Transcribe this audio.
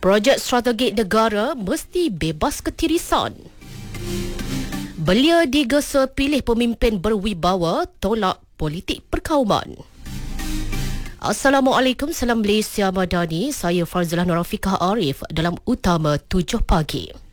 Projek strategik negara mesti bebas ketirisan. Belia digesa pilih pemimpin berwibawa, tolak politik perkauman. Assalamualaikum, salam Malaysia Madani. Saya Farzilah Nur Rafiqah Arif dalam Utama 7 Pagi.